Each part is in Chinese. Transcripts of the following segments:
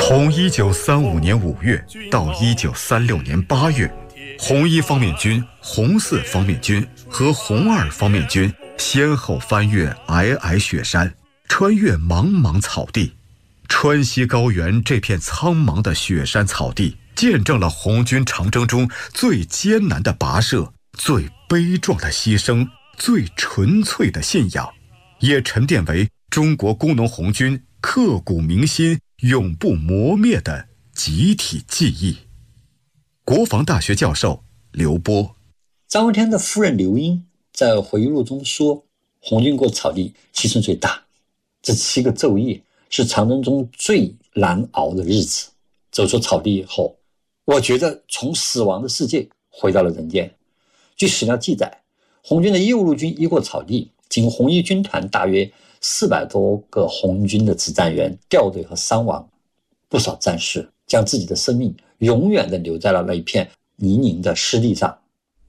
从1935年5月到1936年8月，红一方面军、红四方面军和红二方面军先后翻越皑皑雪山，穿越茫茫草地。川西高原这片苍茫的雪山草地，见证了红军长征中最艰难的跋涉、最悲壮的牺牲、最纯粹的信仰，也沉淀为中国工农红军刻骨铭心、永不磨灭的集体记忆。国防大学教授刘波。 张闻天的夫人刘英在回忆录中说，红军过草地牺牲最大，这7个昼夜是长征中最难熬的日子。走出草地以后，我觉得从死亡的世界回到了人间。据史料记载，红军的义务陆军一过草地，仅红一军团大约400多个红军的指战员掉队和伤亡，不少战士将自己的生命永远地留在了那一片泥泞的湿地上。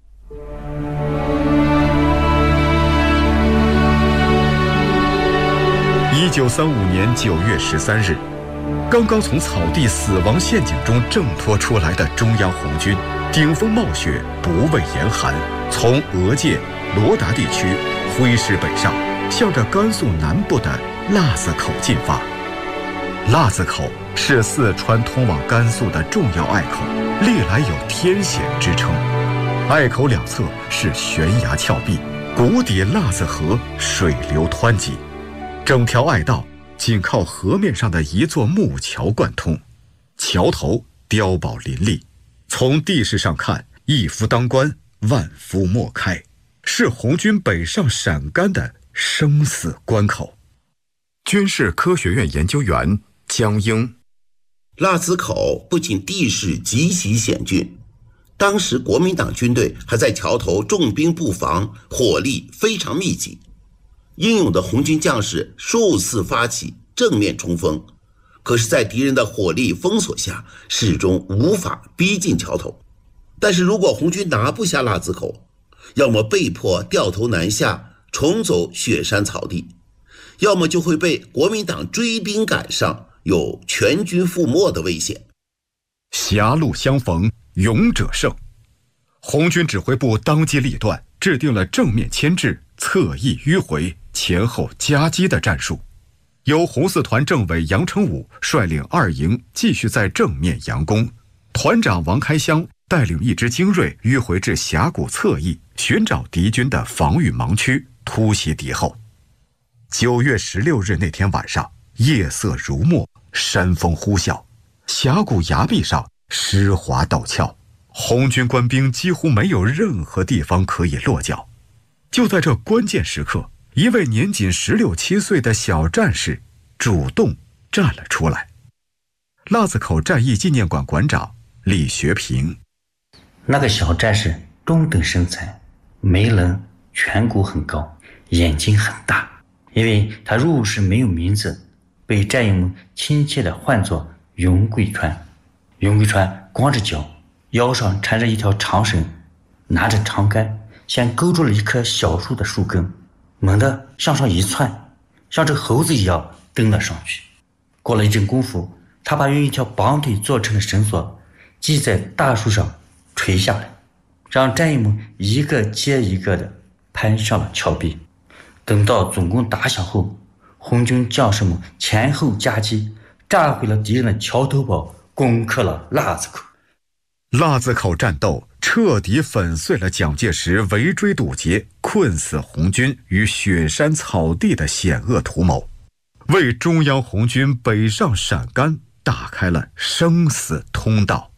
1935年9月13日，刚刚从草地死亡陷阱中挣脱出来的中央红军，顶风冒雪，不畏严寒，从俄界、罗达地区挥师北上，向着甘肃南部的腊子口进发。腊子口是四川通往甘肃的重要隘口，历来有天险之称。隘口两侧是悬崖峭壁，谷底腊子河水流湍急，整条隘道仅靠河面上的一座木桥贯通，桥头碉堡林立，从地势上看，一夫当关，万夫莫开，是红军北上陕甘的生死关口。军事科学院研究员江英。 腊子口不仅地势极其险峻，当时国民党军队还在桥头重兵布防，火力非常密集。英勇的红军将士数次发起正面冲锋，可是在敌人的火力封锁下，始终无法逼近桥头。但是如果红军拿不下腊子口，要么被迫掉头南下，重走雪山草地，要么就会被国民党追兵赶上，有全军覆没的危险。 狭路相逢勇者胜，红军指挥部当机立断，制定了正面牵制、侧翼迂回、前后夹击的战术。由红四团政委杨成武率领2营继续在正面佯攻，团长王开湘带领一支精锐迂回至峡谷侧翼，寻找敌军的防御盲区，突袭敌后。9月16日那天晚上，夜色如墨，山风呼啸，峡谷崖壁上湿滑陡峭，红军官兵几乎没有任何地方可以落脚。就在这关键时刻，一位年仅16、17岁的小战士主动站了出来。腊子口战役纪念馆馆长李学平。 那个小战士中等身材，眉棱，颧骨很高，眼睛很大。因为他入伍时没有名字，被战友们亲切地唤作云贵川。云贵川光着脚，腰上缠着一条长绳，拿着长杆，像勾住了一棵小树的树根，猛地向上一窜，像只猴子一样蹬了上去。过了一阵功夫，他把用一条绑腿做成的绳索系在大树上垂下来，让战友们一个接一个地攀上了峭壁。等到总攻打响后，红军将士们前后夹击，炸毁了敌人的桥头堡，攻克了腊子口。 腊子口战斗彻底粉碎了蒋介石围追堵截、困死红军于雪山草地的险恶图谋，为中央红军北上陕甘打开了生死通道。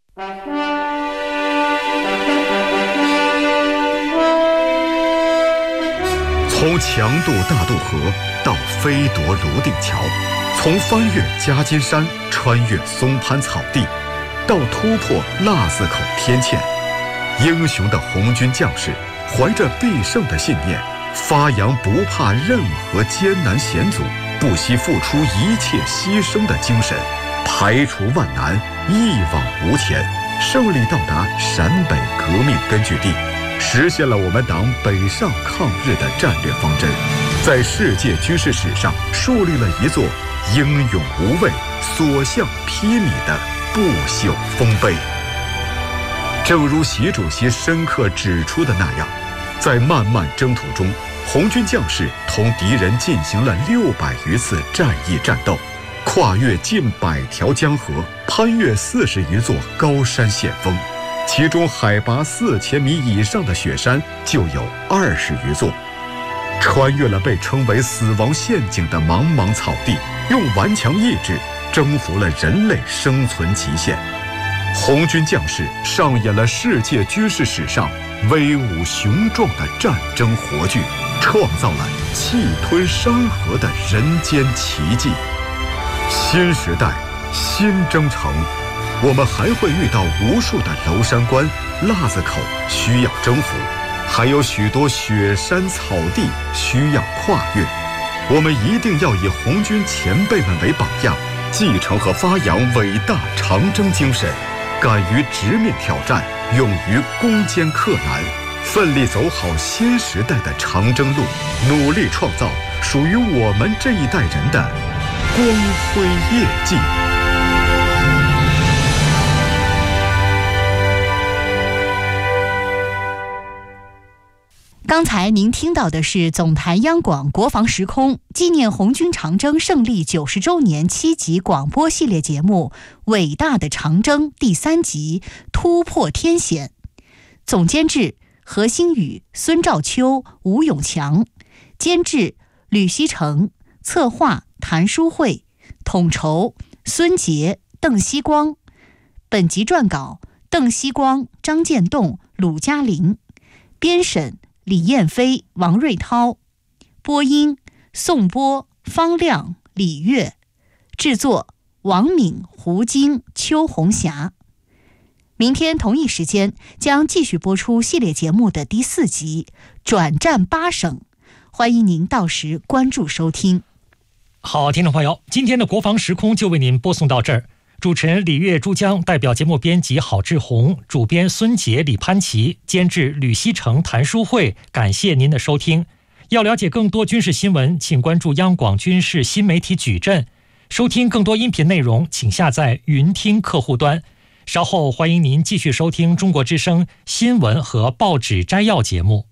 从强渡大渡河到飞夺泸定桥，从翻越夹金山、穿越松潘草地，到突破腊子口天堑，英雄的红军将士怀着必胜的信念，发扬不怕任何艰难险阻、不惜付出一切牺牲的精神，排除万难，一往无前，胜利到达陕北革命根据地，实现了我们党北上抗日的战略方针，在世界军事史上树立了一座英勇无畏、所向披靡的不朽丰碑。正如习主席深刻指出的那样，在漫漫征途中，红军将士同敌人进行了600余次战役战斗，跨越近100条江河，攀越40余座高山险峰，其中海拔4000米以上的雪山就有20余座，穿越了被称为死亡陷阱的茫茫草地，用顽强意志征服了人类生存极限。红军将士上演了世界军事史上威武雄壮的战争活剧，创造了气吞山河的人间奇迹。新时代，新征程，我们还会遇到无数的娄山关、腊子口需要征服，还有许多雪山草地需要跨越。我们一定要以红军前辈们为榜样，继承和发扬伟大长征精神，敢于直面挑战，勇于攻坚克难，奋力走好新时代的长征路，努力创造属于我们这一代人的光辉业绩。 刚才您听到的是总台央广国防时空纪念红军长征胜利90周年7集广播系列节目《伟大的长征》第3集突破天险。总监制何星宇、孙兆秋、吴永强，监制吕锡成，策划谭书慧，统筹孙杰、邓锡光。本集撰稿邓锡光、张建栋、鲁嘉玲，编审李燕飞、王瑞涛，播音宋波、方亮、李月，制作王敏、胡晶、邱红霞。明天同一时间将继续播出系列节目的第4集《转战8省》，欢迎您到时关注收听。 好，听众朋友，今天的国防时空就为您播送到这儿。主持人李月、珠江，代表节目编辑郝志红，主编孙杰、李潘琪，监制吕锡成、谭书慧，感谢您的收听。要了解更多军事新闻，请关注央广军事新媒体矩阵。收听更多音频内容，请下载云听客户端。稍后欢迎您继续收听中国之声新闻和报纸摘要节目。